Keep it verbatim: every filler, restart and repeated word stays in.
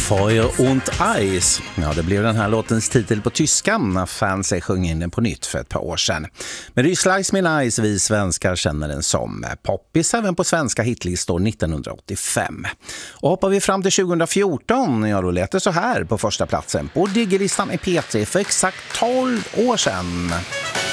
Feuer und Eis. Ja, det blev den här låtens titel på tyska när fansen sjöng in den på nytt för ett par år sedan. Men det är Slice Me Nice vi svenskar känner den som poppis även på svenska hitlistor nittonhundraåttiofem. Och hoppar vi fram till tjugohundrafjorton, ja då lät det så här på första platsen på Diggelistan i P tre för exakt tolv år sedan.